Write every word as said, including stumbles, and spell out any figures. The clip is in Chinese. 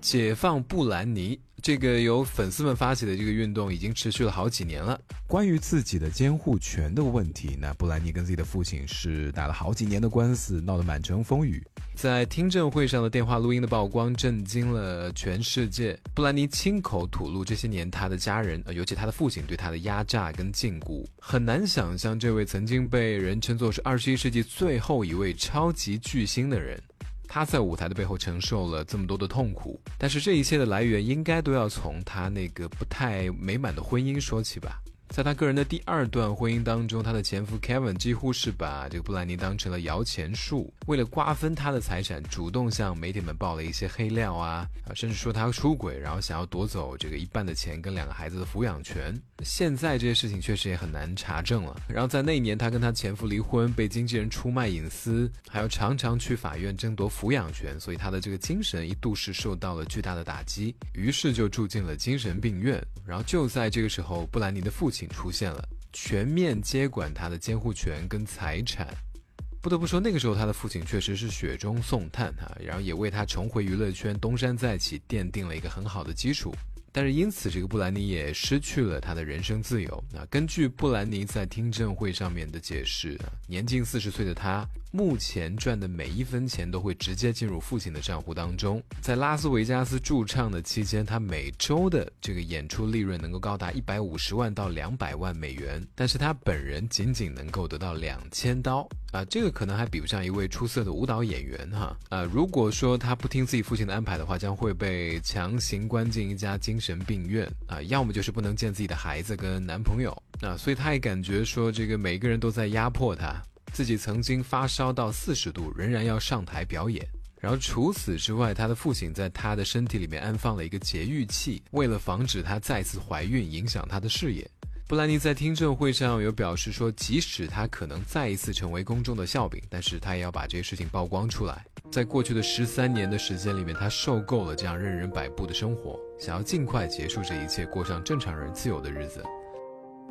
解放布兰妮，这个由粉丝们发起的这个运动已经持续了好几年了。 关于自己的监护权的问题，那布兰妮跟自己的父亲是打了好几年的官司，闹得满城风雨。 在听证会上的电话录音的曝光震惊了全世界。布兰妮亲口吐露这些年他的家人，尤其他的父亲对他的压榨跟禁锢。很难想象这位曾经被人称作是二十一世纪最后一位超级巨星的人，他在舞台的背后承受了这么多的痛苦，但是这一切的来源应该都要从他那个不太美满的婚姻说起吧。在他个人的第二段婚姻当中，他的前夫 Kevin 几乎是把这个布兰妮当成了摇钱树，为了瓜分他的财产，主动向媒体们爆了一些黑料啊，甚至说他出轨，然后想要夺走这个一半的钱跟两个孩子的抚养权。现在这些事情确实也很难查证了。然后在那一年，他跟他前夫离婚，被经纪人出卖隐私，还要常常去法院争夺抚养权，所以他的这个精神一度是受到了巨大的打击，于是就住进了精神病院。然后就在这个时候，布兰妮的父亲出现了，全面接管他的监护权跟财产。不得不说，那个时候他的父亲确实是雪中送炭哈，然后也为他重回娱乐圈东山再起奠定了一个很好的基础。但是因此这个布兰妮也失去了他的人身自由。那根据布兰妮在听证会上面的解释，年近四十岁的他目前赚的每一分钱都会直接进入父亲的账户当中。在拉斯维加斯驻唱的期间，他每周的这个演出利润能够高达一百五十万到两百万美元，但是他本人仅仅能够得到两千刀啊，这个可能还比不上一位出色的舞蹈演员哈啊！如果说他不听自己父亲的安排的话，将会被强行关进一家精神病院啊，要么就是不能见自己的孩子跟男朋友啊，所以他也感觉说这个每个人都在压迫他，自己曾经发烧到四十度，仍然要上台表演。然后除此之外，他的父亲在他的身体里面安放了一个节育器，为了防止他再次怀孕影响他的事业。布兰妮在听证会上有表示说，即使他可能再一次成为公众的笑柄，但是他也要把这些事情曝光出来。在过去的十三年的时间里面，他受够了这样任人摆布的生活，想要尽快结束这一切，过上正常人自由的日子。